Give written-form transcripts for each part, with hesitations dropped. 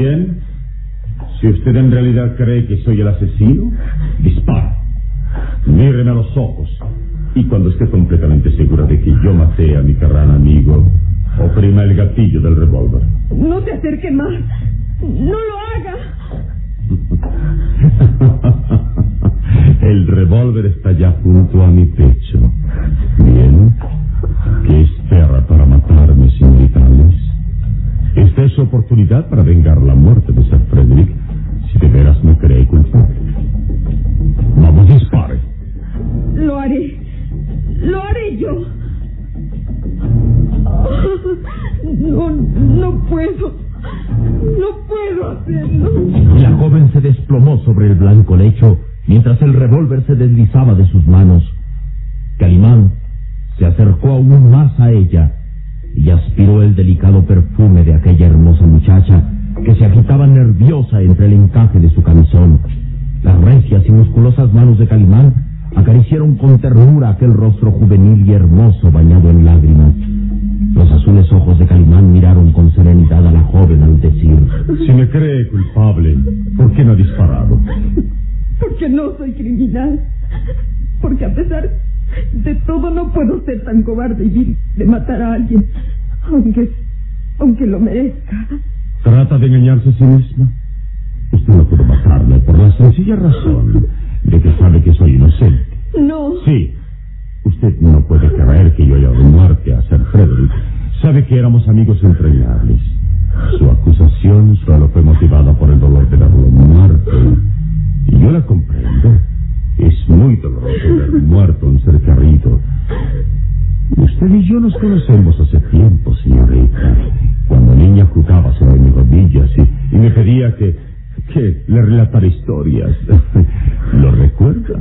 Bien. Si usted en realidad cree que soy el asesino, dispare. Míreme a los ojos. Y cuando esté completamente segura de que yo maté a mi carnal amigo, oprima el gatillo del revólver. No se acerque más. No lo haga. El revólver está ya junto a mi pecho. Bien. ¿Qué espera para matarme, señoritales? Esta es su oportunidad para vengar la muerte de Sir Frederick, si de veras me cree culpable. Vamos, dispare. Lo haré. Lo haré yo. No puedo. No puedo hacerlo. La joven se desplomó sobre el blanco lecho mientras el revólver se deslizaba de sus manos. Calimán se acercó aún más a ella y aspiró el delicado perfume de aquella hermosa muchacha que se agitaba nerviosa entre el encaje de su camisón. Las recias y musculosas manos de Calimán acariciaron con ternura aquel rostro juvenil y hermoso bañado en lágrimas. Los azules ojos de Calimán miraron con serenidad a la joven al decir: Si me cree culpable, ¿por qué no ha disparado? Porque no soy criminal. Porque a pesar de todo no puedo ser tan cobarde y vil de matar a alguien, aunque lo merezca. ¿Trata de engañarse a sí misma? Usted no pudo matarme por la sencilla razón de que sabe que soy inocente. No. Sí. Usted no puede creer que yo haya dado muerte a Sir Frederick. Sabe que éramos amigos entrañables. Su acusación solo fue motivada por el dolor de verlo muerto. Y yo la comprendo. Es muy doloroso ver muerto un ser querido. Usted y yo nos conocemos hace tiempo, señorita. Cuando niña jugaba sobre mis rodillas y me pedía que le relatara historias. ¿Lo recuerda?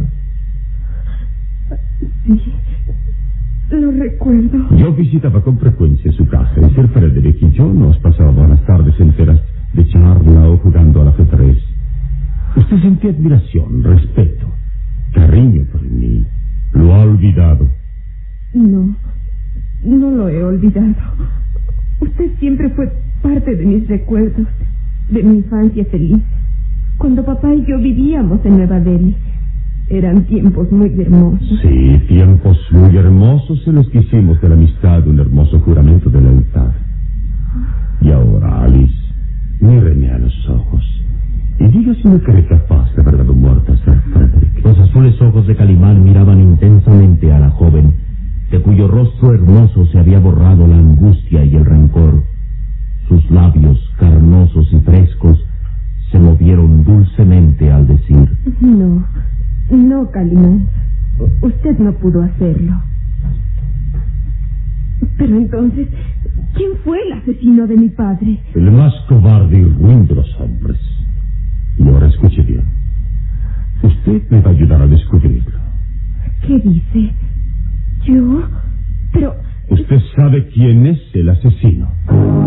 Sí, lo recuerdo. Yo visitaba con frecuencia su casa y Sir Frederick y yo nos pasábamos las tardes enteras de charla o jugando al ajedrez. Usted sentía admiración, respeto, cariño por mí. ¿Lo ha olvidado? No lo he olvidado. Usted siempre fue parte de mis recuerdos, de mi infancia feliz, cuando papá y yo vivíamos en Nueva Delhi. Eran tiempos muy hermosos. Sí, tiempos muy hermosos en los que hicimos de la amistad un hermoso juramento de lealtad. Y ahora, Alice, míreme a los ojos y diga si me cree capaz de haber dado muerte a Sir Frederick. Los azules ojos de Calimán miraban intensamente a la joven, de cuyo rostro hermoso se había borrado la angustia y el rencor. Sus labios, carnosos y frescos, se movieron dulcemente al decir: No, Calimán. Usted no pudo hacerlo. Pero entonces, ¿quién fue el asesino de mi padre? El más cobarde y ruin de los hombres. Y ahora escuche bien. Usted me va a ayudar a descubrirlo. ¿Qué dice? ¿Yo? Pero... Usted sabe quién es el asesino.